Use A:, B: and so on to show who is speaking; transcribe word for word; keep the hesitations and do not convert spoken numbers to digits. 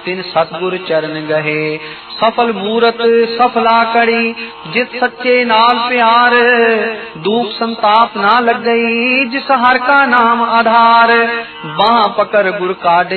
A: तिन सतगुर चरण गहे। सफल मूरत सफला कड़ी जित सच्चे नाल प्यार, दुख संताप ना लग गई जिस हर का नाम आधार। बाह पकड़ गुर काढे